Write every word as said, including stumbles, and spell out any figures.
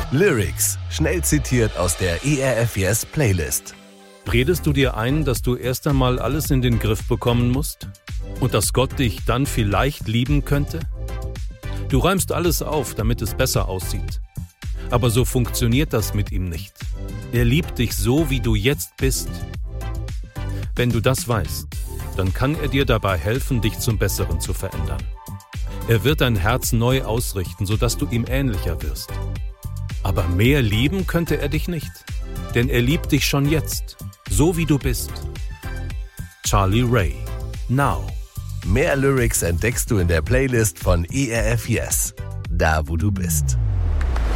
Lyrics, schnell zitiert aus der E R F Yes Playlist. Redest du dir ein, dass du erst einmal alles in den Griff bekommen musst? Und dass Gott dich dann vielleicht lieben könnte? Du räumst alles auf, damit es besser aussieht. Aber so funktioniert das mit ihm nicht. Er liebt dich so, wie du jetzt bist. Wenn du das weißt, dann kann er dir dabei helfen, dich zum Besseren zu verändern. Er wird dein Herz neu ausrichten, sodass du ihm ähnlicher wirst. Aber mehr lieben könnte er dich nicht, denn er liebt dich schon jetzt, so wie du bist. Charlie Ray, Now. Mehr Lyrics entdeckst du in der Playlist von E R F Yes, da wo du bist.